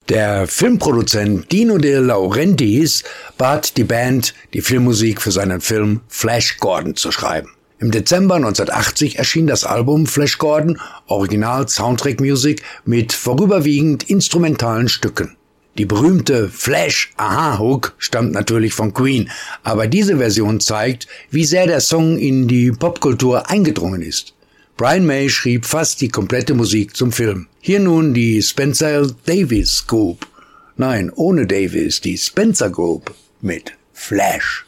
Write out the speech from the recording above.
Der Filmproduzent Dino De Laurentiis bat die Band, die Filmmusik für seinen Film Flash Gordon zu schreiben. Im Dezember 1980 erschien das Album Flash Gordon, Original Soundtrack Music mit vorüberwiegend instrumentalen Stücken. Die berühmte Flash-Aha-Hook stammt natürlich von Queen, aber diese Version zeigt, wie sehr der Song in die Popkultur eingedrungen ist. Brian May schrieb fast die komplette Musik zum Film. Hier nun die Spencer Davis Group. Nein, ohne Davis, die Spencer Group mit Flash.